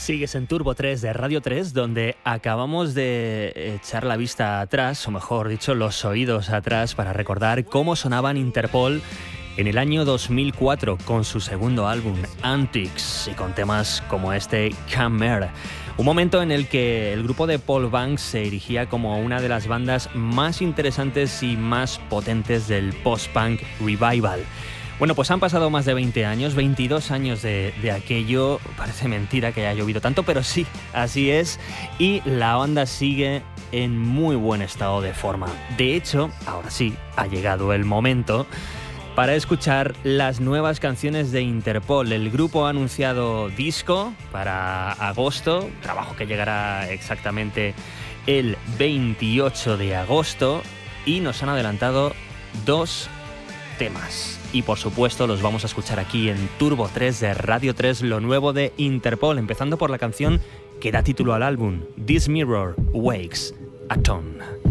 Sigues en Turbo 3 de Radio 3, donde acabamos de echar la vista atrás, o mejor dicho, los oídos atrás, para recordar cómo sonaban Interpol en el año 2004 con su segundo álbum, Antics, y con temas como este, Camera. Un momento en el que el grupo de Paul Banks se erigía como una de las bandas más interesantes y más potentes del post-punk revival. Bueno, pues han pasado más de 20 años, 22 años de aquello. Parece mentira que haya llovido tanto, pero sí, así es. Y la banda sigue en muy buen estado de forma. De hecho, ahora sí, ha llegado el momento para escuchar las nuevas canciones de Interpol. El grupo ha anunciado disco para agosto, trabajo que llegará exactamente el 28 de agosto, y nos han adelantado 2 temas. Y por supuesto los vamos a escuchar aquí en Turbo 3 de Radio 3, lo nuevo de Interpol, empezando por la canción que da título al álbum, This Mirror Wakes a Tone.